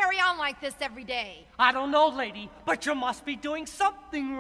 carry on like this every day? I don't know, lady, but you must be doing something